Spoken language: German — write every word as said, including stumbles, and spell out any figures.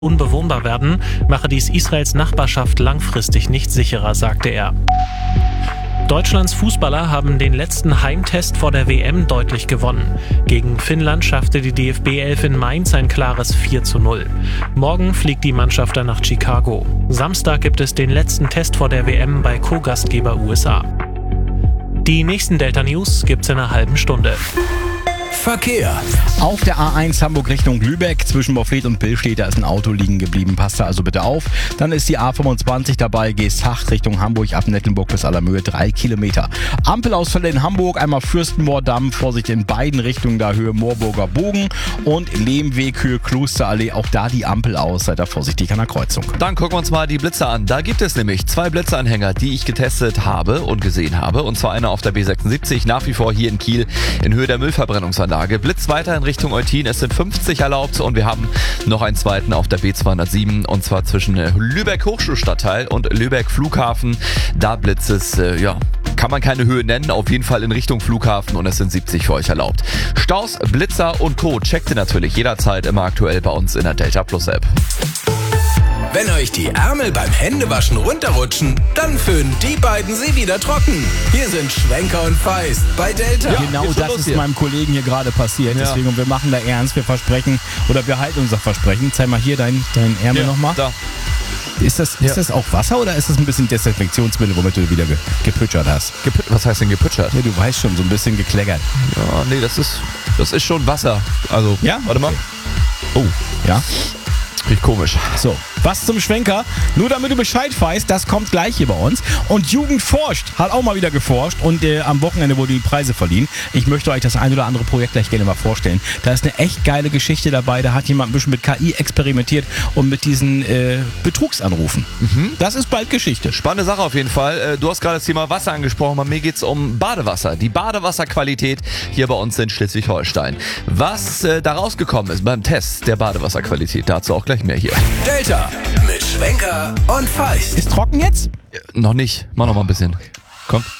unbewohnbar werden, mache dies Israels Nachbarschaft langfristig nicht sicherer, sagte er. Deutschlands Fußballer haben den letzten Heimtest vor der W M deutlich gewonnen. Gegen Finnland schaffte die D F B elf in Mainz ein klares vier zu null. Morgen fliegt die Mannschaft dann nach Chicago. Samstag gibt es den letzten Test vor der W M bei Co-Gastgeber U S A. Die nächsten Delta News gibt's in einer halben Stunde. Verkehr. Auf der A eins Hamburg Richtung Lübeck zwischen Morfleet und Billstedt, da ist ein Auto liegen geblieben. Passt da also bitte auf. Dann ist die A fünfundzwanzig dabei, Geesthacht Richtung Hamburg ab Nettelburg bis Allermöhe, drei Kilometer. Ampelausfälle in Hamburg, einmal Fürstenmoordamm, Vorsicht in beiden Richtungen, da Höhe Moorburger Bogen und Lehmweg, Höhe Klosterallee, auch da die Ampel aus, seid da vorsichtig an der Kreuzung. Dann gucken wir uns mal die Blitze an. Da gibt es nämlich zwei Blitzanhänger, die ich getestet habe und gesehen habe. Und zwar einer auf der B sechsundsiebzig, nach wie vor hier in Kiel in Höhe der Müllverbrennungsanlage. Blitz weiter in Richtung Eutin, es sind fünfzig erlaubt und wir haben noch einen zweiten auf der B zweihundertsieben und zwar zwischen Lübeck Hochschulstadtteil und Lübeck Flughafen. Da blitzt es, äh, ja, kann man keine Höhe nennen, auf jeden Fall in Richtung Flughafen und es sind siebzig für euch erlaubt. Staus, Blitzer und Co. checkt ihr natürlich jederzeit immer aktuell bei uns in der Delta Plus App. Wenn euch die Ärmel beim Händewaschen runterrutschen, dann föhnen die beiden sie wieder trocken. Hier sind Schwenker und Feist bei Delta. Ja, genau das ist hier meinem Kollegen hier gerade passiert. Ja. Deswegen, wir machen da ernst, wir versprechen, oder wir halten unser Versprechen. Zeig mal hier dein, dein Ärmel ja, nochmal. Da. Ist das, ist ja. das auch Wasser oder ist das ein bisschen Desinfektionsmittel, womit du wieder ge gepütschert hast? Gepü Was heißt denn gepütschert? Ja, du weißt schon, so ein bisschen gekleckert. Ja, nee, das ist, das ist schon Wasser. Also, ja? Warte mal. Oh, ja? Riecht komisch. So, was zum Schwenker. Nur damit du Bescheid weißt, das kommt gleich hier bei uns. Und Jugend forscht, hat auch mal wieder geforscht und äh, am Wochenende wurden die Preise verliehen. Ich möchte euch das ein oder andere Projekt gleich gerne mal vorstellen. Da ist eine echt geile Geschichte dabei. Da hat jemand ein bisschen mit K I experimentiert und mit diesen äh, Betrugsanrufen. Mhm. Das ist bald Geschichte. Spannende Sache auf jeden Fall. Du hast gerade das Thema Wasser angesprochen. Bei mir geht es um Badewasser. Die Badewasserqualität hier bei uns in Schleswig-Holstein. Was äh, da rausgekommen ist beim Test der Badewasserqualität, dazu auch gleich mehr hier. Delta mit Schwenker und Feist. Ist trocken jetzt? Ja, noch nicht. Mach noch mal ein bisschen. Komm.